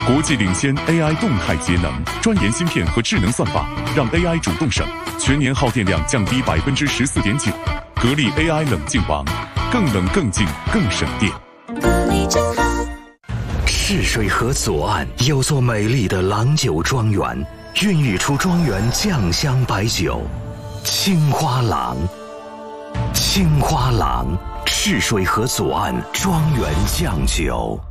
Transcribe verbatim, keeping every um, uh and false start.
国际领先 A I 动态节能，专研芯片和智能算法，让 A I 主动省，全年耗电量降低百分之十四点九。格力 A I 冷净王，更冷更净更省电。 格力真好。 赤水河左岸有座美丽的郎酒庄园，孕育出庄园酱香白酒，青花郎。青花郎，赤水河左岸庄园酱酒。